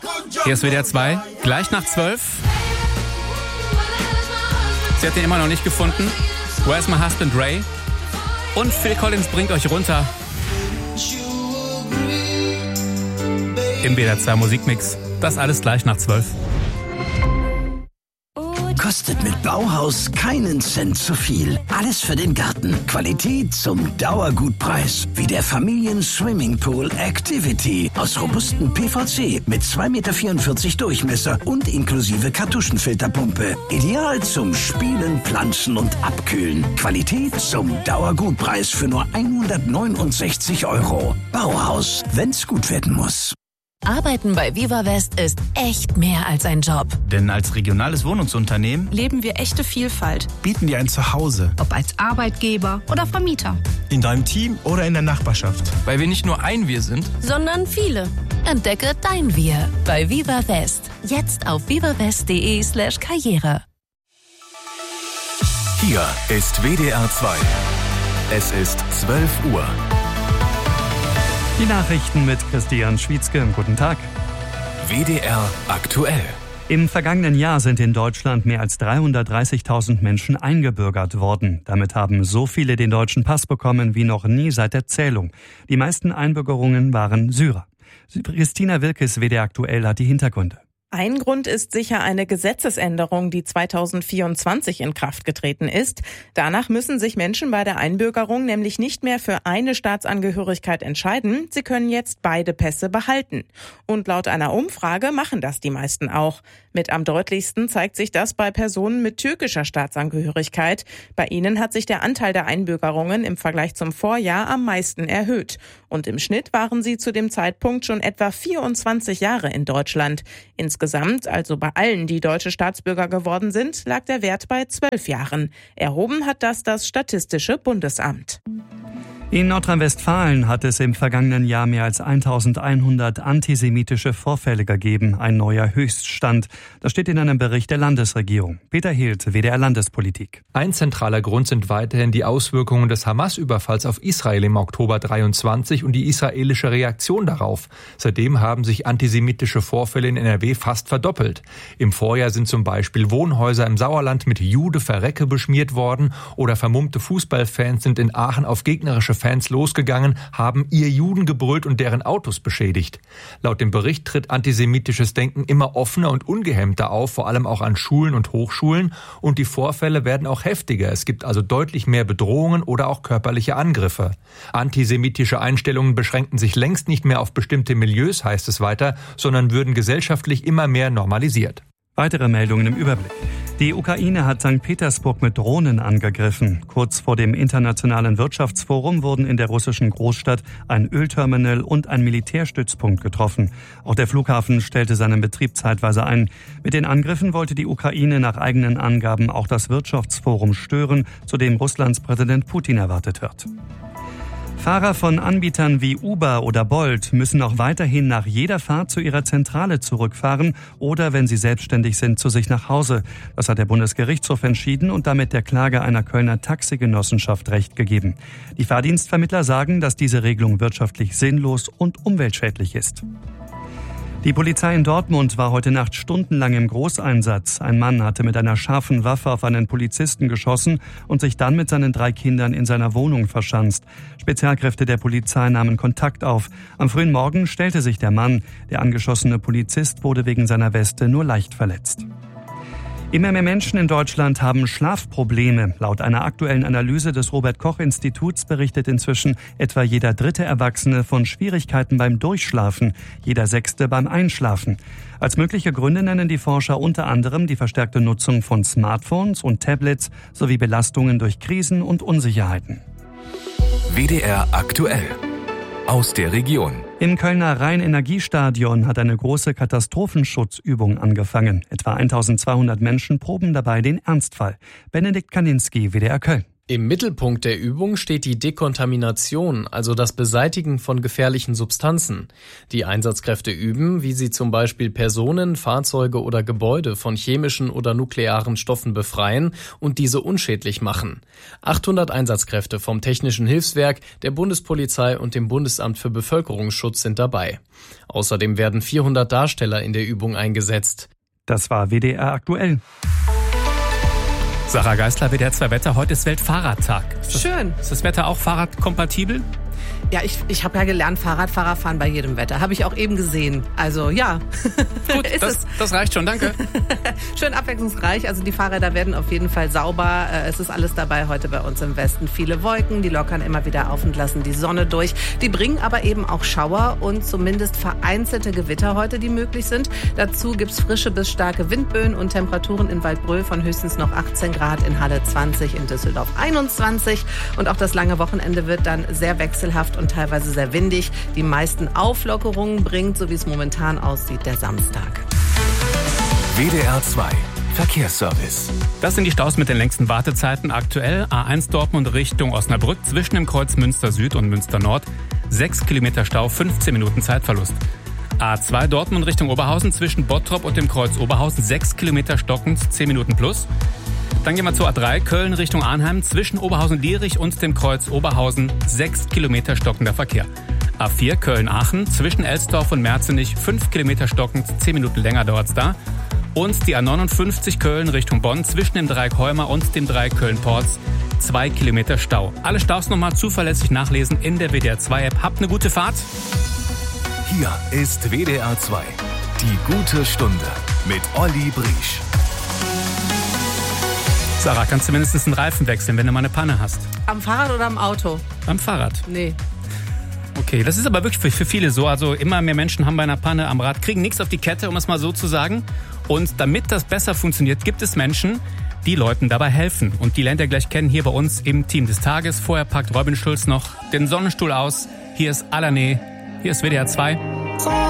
Hier ist WDR 2, gleich nach 12. Sie hat ihn immer noch nicht gefunden. Where's My Husband Ray? Und Phil Collins bringt euch runter. Im WDR 2 Musikmix. Das alles gleich nach 12. Kostet mit Bauhaus keinen Cent zu viel. Alles für den Garten. Qualität zum Dauergutpreis. Wie der Familien-Swimmingpool Activity aus robustem PVC mit 2,44 Meter Durchmesser und inklusive Kartuschenfilterpumpe. Ideal zum Spielen, Planschen und Abkühlen. Qualität zum Dauergutpreis für nur 169 €. Bauhaus, wenn's gut werden muss. Arbeiten bei Viva West ist echt mehr als ein Job. Denn als regionales Wohnungsunternehmen leben wir echte Vielfalt. Bieten dir ein Zuhause. Ob als Arbeitgeber oder Vermieter. In deinem Team oder in der Nachbarschaft. Weil wir nicht nur ein Wir sind, sondern viele. Entdecke dein Wir bei Viva West. Jetzt auf vivawest.de/Karriere. Hier ist WDR 2. Es ist 12 Uhr. Die Nachrichten mit Christian Schwietzke. Guten Tag. WDR aktuell. Im vergangenen Jahr sind in Deutschland mehr als 330.000 Menschen eingebürgert worden. Damit haben so viele den deutschen Pass bekommen wie noch nie seit der Zählung. Die meisten Einbürgerungen waren Syrer. Christina Wilkes, WDR aktuell, hat die Hintergründe. Ein Grund ist sicher eine Gesetzesänderung, die 2024 in Kraft getreten ist. Danach müssen sich Menschen bei der Einbürgerung nämlich nicht mehr für eine Staatsangehörigkeit entscheiden. Sie können jetzt beide Pässe behalten. Und laut einer Umfrage machen das die meisten auch. Mit am deutlichsten zeigt sich das bei Personen mit türkischer Staatsangehörigkeit. Bei ihnen hat sich der Anteil der Einbürgerungen im Vergleich zum Vorjahr am meisten erhöht. Und im Schnitt waren sie zu dem Zeitpunkt schon etwa 24 Jahre in Deutschland. Insgesamt, also bei allen, die deutsche Staatsbürger geworden sind, lag der Wert bei 12 Jahren. Erhoben hat das Statistische Bundesamt. In Nordrhein-Westfalen hat es im vergangenen Jahr mehr als 1100 antisemitische Vorfälle gegeben. Ein neuer Höchststand. Das steht in einem Bericht der Landesregierung. Peter Hielt, WDR Landespolitik. Ein zentraler Grund sind weiterhin die Auswirkungen des Hamas-Überfalls auf Israel im Oktober 23 und die israelische Reaktion darauf. Seitdem haben sich antisemitische Vorfälle in NRW fast verdoppelt. Im Vorjahr sind zum Beispiel Wohnhäuser im Sauerland mit Jude verrecke beschmiert worden oder vermummte Fußballfans sind in Aachen auf gegnerische Fans losgegangen, haben ihr Juden gebrüllt und deren Autos beschädigt. Laut dem Bericht tritt antisemitisches Denken immer offener und ungehemmter auf, vor allem auch an Schulen und Hochschulen. Und die Vorfälle werden auch heftiger. Es gibt also deutlich mehr Bedrohungen oder auch körperliche Angriffe. Antisemitische Einstellungen beschränken sich längst nicht mehr auf bestimmte Milieus, heißt es weiter, sondern würden gesellschaftlich immer mehr normalisiert. Weitere Meldungen im Überblick. Die Ukraine hat St. Petersburg mit Drohnen angegriffen. Kurz vor dem Internationalen Wirtschaftsforum wurden in der russischen Großstadt ein Ölterminal und ein Militärstützpunkt getroffen. Auch der Flughafen stellte seinen Betrieb zeitweise ein. Mit den Angriffen wollte die Ukraine nach eigenen Angaben auch das Wirtschaftsforum stören, zu dem Russlands Präsident Putin erwartet wird. Fahrer von Anbietern wie Uber oder Bolt müssen auch weiterhin nach jeder Fahrt zu ihrer Zentrale zurückfahren oder, wenn sie selbstständig sind, zu sich nach Hause. Das hat der Bundesgerichtshof entschieden und damit der Klage einer Kölner Taxigenossenschaft Recht gegeben. Die Fahrdienstvermittler sagen, dass diese Regelung wirtschaftlich sinnlos und umweltschädlich ist. Die Polizei in Dortmund war heute Nacht stundenlang im Großeinsatz. Ein Mann hatte mit einer scharfen Waffe auf einen Polizisten geschossen und sich dann mit seinen 3 Kindern in seiner Wohnung verschanzt. Spezialkräfte der Polizei nahmen Kontakt auf. Am frühen Morgen stellte sich der Mann. Der angeschossene Polizist wurde wegen seiner Weste nur leicht verletzt. Immer mehr Menschen in Deutschland haben Schlafprobleme. Laut einer aktuellen Analyse des Robert-Koch-Instituts berichtet inzwischen etwa jeder 3. Erwachsene von Schwierigkeiten beim Durchschlafen, jeder 6. beim Einschlafen. Als mögliche Gründe nennen die Forscher unter anderem die verstärkte Nutzung von Smartphones und Tablets sowie Belastungen durch Krisen und Unsicherheiten. WDR aktuell. Aus der Region. Im Kölner Rhein-Energiestadion hat eine große Katastrophenschutzübung angefangen. Etwa 1200 Menschen proben dabei den Ernstfall. Benedikt Kaninski, WDR Köln. Im Mittelpunkt der Übung steht die Dekontamination, also das Beseitigen von gefährlichen Substanzen. Die Einsatzkräfte üben, wie sie zum Beispiel Personen, Fahrzeuge oder Gebäude von chemischen oder nuklearen Stoffen befreien und diese unschädlich machen. 800 Einsatzkräfte vom Technischen Hilfswerk, der Bundespolizei und dem Bundesamt für Bevölkerungsschutz sind dabei. Außerdem werden 400 Darsteller in der Übung eingesetzt. Das war WDR aktuell. Sarah Geisler, WDR 2 Wetter. Heute ist Weltfahrradtag. Schön. Ist das Wetter auch fahrradkompatibel? Ja, ich habe ja gelernt, Fahrradfahrer fahren bei jedem Wetter. Habe ich auch eben gesehen. Also ja. Gut, das reicht schon, danke. Schön abwechslungsreich. Also die Fahrräder werden auf jeden Fall sauber. Es ist alles dabei heute bei uns im Westen. Viele Wolken, die lockern immer wieder auf und lassen die Sonne durch. Die bringen aber eben auch Schauer und zumindest vereinzelte Gewitter heute, die möglich sind. Dazu gibt's frische bis starke Windböen und Temperaturen in Waldbröl von höchstens noch 18 Grad, in Halle 20, in Düsseldorf 21. Und auch das lange Wochenende wird dann sehr wechselhaft und teilweise sehr windig. Die meisten Auflockerungen bringt, so wie es momentan aussieht, der Samstag. WDR 2 Verkehrsservice. Das sind die Staus mit den längsten Wartezeiten aktuell. A1 Dortmund Richtung Osnabrück zwischen dem Kreuz Münster Süd und Münster Nord. 6 Kilometer Stau, 15 Minuten Zeitverlust. A2 Dortmund Richtung Oberhausen zwischen Bottrop und dem Kreuz Oberhausen. 6 Kilometer stockend, 10 Minuten plus. Dann gehen wir zur A3, Köln Richtung Arnheim, zwischen Oberhausen-Lierich und dem Kreuz Oberhausen, 6 Kilometer stockender Verkehr. A4, Köln-Aachen, zwischen Elsdorf und Merzenich, 5 Kilometer stockend, 10 Minuten länger dauert's da. Und die A59, Köln Richtung Bonn, zwischen dem Dreieck Heumer und dem Dreieck Köln-Porz, 2 Kilometer Stau. Alle Staus nochmal zuverlässig nachlesen in der WDR 2-App. Habt eine gute Fahrt. Hier ist WDR 2, die gute Stunde mit Olli Briesch. Sarah, kannst du mindestens einen Reifen wechseln, wenn du mal eine Panne hast? Am Fahrrad oder am Auto? Am Fahrrad. Nee. Okay, das ist aber wirklich für viele so. Also immer mehr Menschen haben bei einer Panne am Rad, kriegen nichts auf die Kette, um es mal so zu sagen. Und damit das besser funktioniert, gibt es Menschen, die Leuten dabei helfen. Und die lernt ihr gleich kennen hier bei uns im Team des Tages. Vorher packt Robin Schulz noch den Sonnenstuhl aus. Hier ist Alané, hier ist WDR 2.